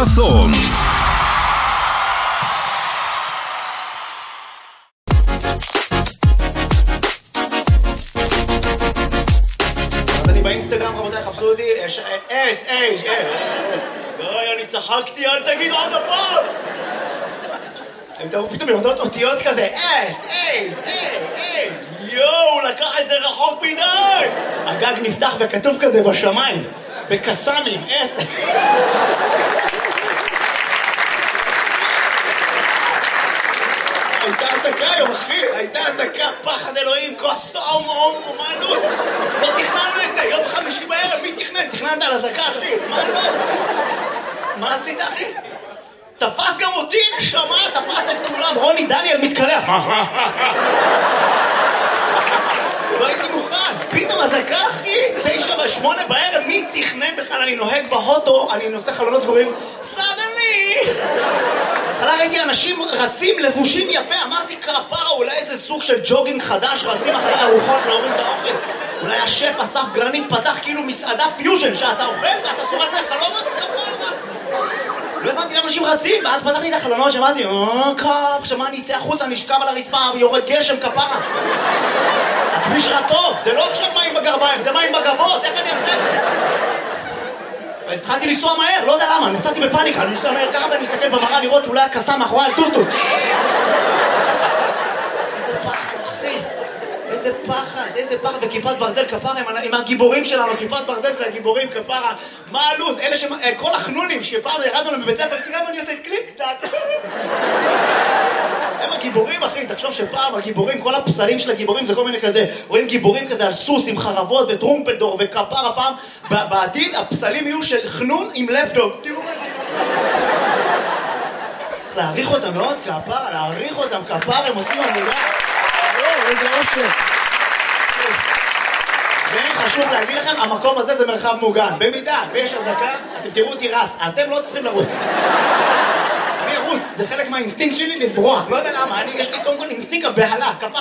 חסון. אני באינסטגרם, רבותיי, חפשו אותי, אוי, אני צחקתי, אל תגיד עוד הפעם! הם תראו פתאום יורדות אותיות כזה, יואו, הוא לקח את זה רחוק מדי! הגג נפתח וכתוב כזה בשמיים, בקסמים, הייתה עסקה היום, אחי, הייתה עסקה, פחד אלוהים, כוס אומנות. לא תכננו את זה, יום חמישי בערב, מי תכנן? תכננת על עסקה, אחי, מה עשית, אחי? תפס גם אותי, נשמה, תפס את כולם, רוני דניאל מתקלח. לא הייתי מוכן, פתאום עסקה, אחי, 9:08 בערב, מי תכנן בכלל? אני נוהג בהוטו, אני נושא חלונות סגורים, suddenly! בהתחלה ראיתי אנשים רצים לבושים יפה, אמרתי כפרה, אולי איזה סוג של ג'וגינג חדש, רצים אחרי ארוחות להוריד את האוכל. אולי השף אסף גרנית פתח כאילו מסעדה פיוז'ן, שאתה אוכל ואתה שורק מהקלומות, כפרה. לא הבנתי למה אנשים רצים, ואז פתחתי את החלונות, שמעתי, קאפ, שמה אני אצא החוצה, נשכב על הרצפה, יורד גשם, כפרה. הכביש רע טוב, זה לא עכשיו מים בגרביים, זה מים בגבות, איך אני אעשה את זה? אז התחלתי לנסוע מהר, לא יודע למה, נסעתי בפאניקה, אני נוסע מהר ככה ואני מסתכל במראה לראות שאולי הקסם מאחורי על טוסטוס. איזה פחד, אחי, איזה פחד, וכיפת ברזל כפרה עם הגיבורים שלנו, כיפת ברזל זה הגיבורים כפרה, מה הלו"ז, אלה כל החנונים שפעם ירדנו להם בבית ספר, תראה מה אני עושה קליק, הם הגיבורים, אחי, תחשוב שפעם הגיבורים, כל הפסלים של הגיבורים זה כל מיני כזה, רואים גיבורים כזה על סוס עם חרבות וטרומפלדור וכפרה, פעם בעתיד הפסלים יהיו של חנון עם לפטופ. תראו מה צריך להעריך אותם מאוד כפרה, להעריך אותם כפרה, הם עושים עבודה. איזה אושר. חשוב להגיד לכם, המקום הזה זה מרחב מוגן. במידה ויש הזקה, אתם תראו אותי רץ, אתם לא צריכים לרוץ. אני ארוץ, זה חלק מהאינסטינקט שלי לברוח, לא יודע למה, יש לי קודם כל אינסטינקט הבהלה, כפרה,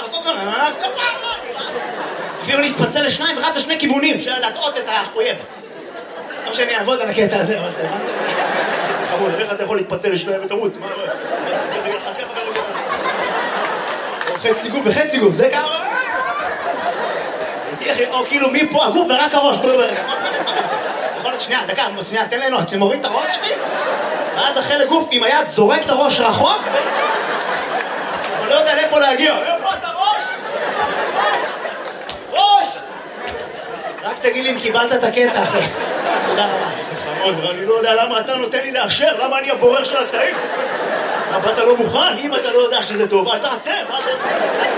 אפילו להתפצל לשניים, רץ לשני כיוונים, של להטעות את האויב. לא שאני אעבוד על הקטע הזה, אבל זה חמוד, איך אתה יכול להתפצל לשניים ותרוץ? מה? חצי גוף וחצי גוף, זה כמה? או כאילו מפה הגוף ורק הראש. יכול להיות שנייה, דקה, תן לנו, אתם מוריד את הראש? ואז החלק גוף עם היד זורק את הראש רחוק, אבל לא יודע לאיפה להגיע. איפה את הראש? ראש! רק תגיד לי אם קיבלת את הקטע אחרי. תודה רבה. זה חמוד, ואני לא יודע למה אתה נותן לי לאשר, למה אני הבורר של הקטעים? אבל אתה לא מוכן, אם אתה לא יודע שזה טוב, אתה עשה, מה זה?